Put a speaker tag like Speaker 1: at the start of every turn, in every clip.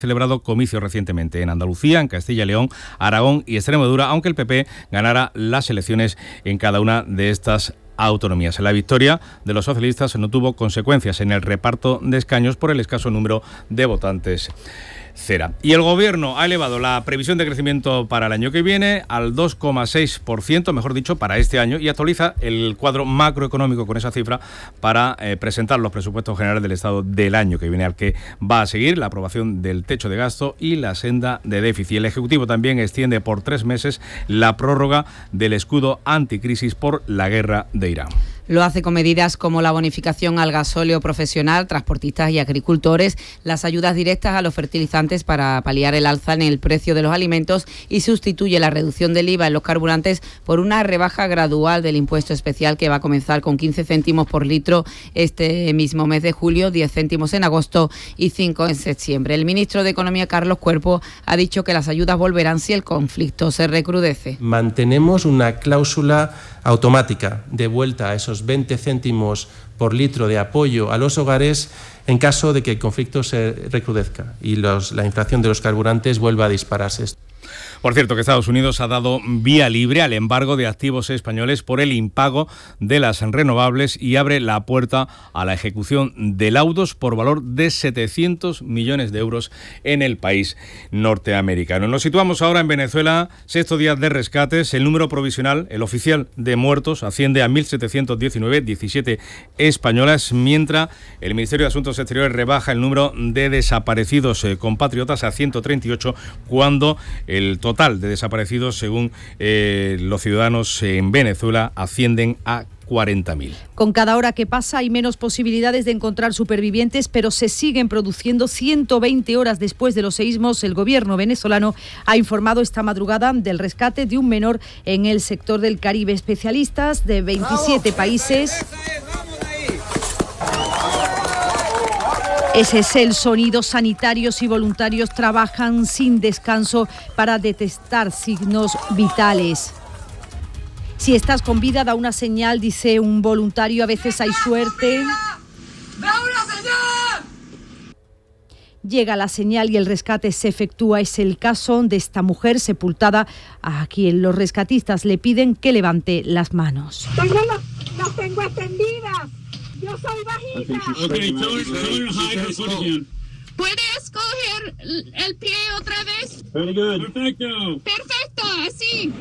Speaker 1: celebrado comicios recientemente en Andalucía, en Castilla y León, Aragón y Extremadura, aunque el PP ganara las elecciones en cada una de estas autonomías. La victoria de los socialistas no tuvo consecuencias en el reparto de escaños por el escaso número de votantes. Y el Gobierno ha elevado la previsión de crecimiento para el año que viene al 2,6%, mejor dicho, para este año, y actualiza el cuadro macroeconómico con esa cifra para presentar los presupuestos generales del Estado del año que viene, al que va a seguir la aprobación del techo de gasto y la senda de déficit. El Ejecutivo también extiende por 3 meses la prórroga del escudo anticrisis por la guerra de Irán.
Speaker 2: Lo hace con medidas como la bonificación al gasóleo profesional, transportistas y agricultores, las ayudas directas a los fertilizantes para paliar el alza en el precio de los alimentos y sustituye la reducción del IVA en los carburantes por una rebaja gradual del impuesto especial que va a comenzar con 15 céntimos por litro este mismo mes de julio, 10 céntimos en agosto y 5 en septiembre. El ministro de Economía, Carlos Cuerpo, ha dicho que las ayudas volverán si el conflicto se recrudece.
Speaker 3: Mantenemos una cláusula automática de vuelta a esos 20 céntimos por litro de apoyo a los hogares en caso de que el conflicto se recrudezca y la inflación de los carburantes vuelva a dispararse.
Speaker 1: Por cierto, que Estados Unidos ha dado vía libre al embargo de activos españoles por el impago de las renovables y abre la puerta a la ejecución de laudos por valor de 700 millones de euros en el país norteamericano. Nos situamos ahora en Venezuela, sexto día de rescates. El número provisional, el oficial de muertos, asciende a 1.719, 17 españolas, mientras el Ministerio de Asuntos Exteriores rebaja el número de desaparecidos compatriotas a 138, cuando el total de desaparecidos, según los ciudadanos en Venezuela, ascienden a 40.000.
Speaker 4: Con cada hora que pasa hay menos posibilidades de encontrar supervivientes, pero se siguen produciendo. 120 horas después de los seísmos, el gobierno venezolano ha informado esta madrugada del rescate de un menor en el sector del Caribe. Especialistas de 27 países. Ese es el sonido. Sanitarios y voluntarios trabajan sin descanso para detectar signos vitales. Si estás con vida, da una señal, dice un voluntario. A veces hay suerte. ¡Da una señal! Llega la señal y el rescate se efectúa. Es el caso de esta mujer sepultada, a quien los rescatistas le piden que levante las manos.
Speaker 5: Las tengo extendidas. Yo soy bajita.
Speaker 6: ¿Puedes coger el pie otra vez? Perfecto, así.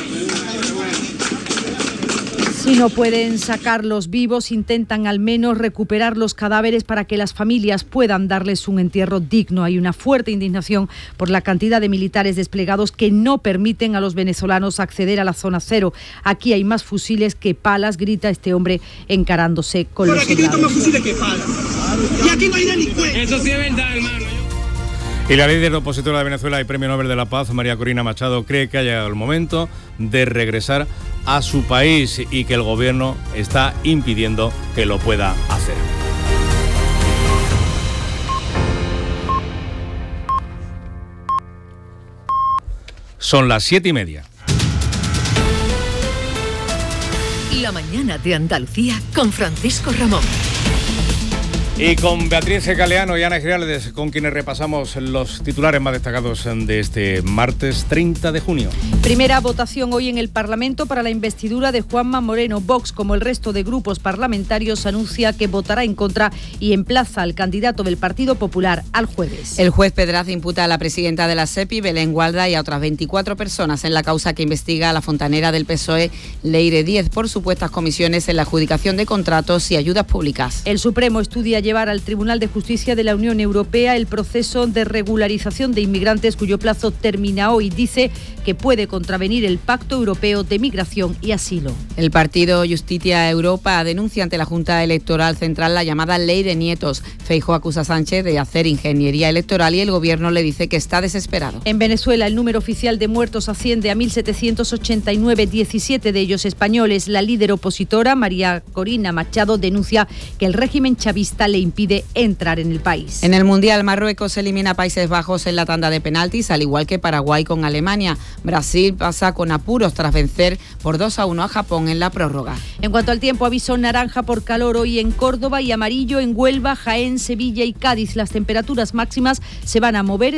Speaker 4: Si no pueden sacarlos vivos, intentan al menos recuperar los cadáveres para que las familias puedan darles un entierro digno. Hay una fuerte indignación por la cantidad de militares desplegados que no permiten a los venezolanos acceder a la zona cero. Aquí hay más fusiles que palas, grita este hombre encarándose con los soldados.
Speaker 5: Aquí hay más fusiles que palas. Y aquí no hay delincuentes.
Speaker 6: Eso sí es verdad, hermano.
Speaker 1: Y la líder opositora de Venezuela y Premio Nobel de la Paz, María Corina Machado, cree que ha llegado el momento de regresar a su país y que el gobierno está impidiendo que lo pueda hacer. Son las 7:30.
Speaker 7: La mañana de Andalucía con Francisco Ramón.
Speaker 1: Y con Beatriz Galeano y Ana Giraldes, con quienes repasamos los titulares más destacados de este martes 30 de junio.
Speaker 4: Primera votación hoy en el Parlamento para la investidura de Juanma Moreno. Vox, como el resto de grupos parlamentarios, anuncia que votará en contra y emplaza al candidato del Partido Popular al jueves.
Speaker 2: El juez Pedraza imputa a la presidenta de la SEPI, Belén Gualda, y a otras 24 personas en la causa que investiga a la fontanera del PSOE, Leire Díez, por supuestas comisiones en la adjudicación de contratos y ayudas públicas.
Speaker 4: El Supremo estudia llevar al Tribunal de Justicia de la Unión Europea el proceso de regularización de inmigrantes cuyo plazo termina hoy. Dice que puede contravenir el Pacto Europeo de Migración y Asilo.
Speaker 2: El partido Justicia Europa denuncia ante la Junta Electoral Central la llamada Ley de Nietos. Feijóo acusa a Sánchez de hacer ingeniería electoral y el gobierno le dice que está desesperado.
Speaker 4: En Venezuela el número oficial de muertos asciende a 1.789, 17 de ellos españoles. La líder opositora, María Corina Machado, denuncia que el régimen chavista le impide entrar en el país.
Speaker 2: En el Mundial, Marruecos elimina a Países Bajos en la tanda de penaltis, al igual que Paraguay con Alemania. Brasil pasa con apuros tras vencer por 2-1 a Japón en la prórroga.
Speaker 4: En cuanto al tiempo, aviso naranja por calor hoy en Córdoba y amarillo en Huelva, Jaén, Sevilla y Cádiz. Las temperaturas máximas se van a mover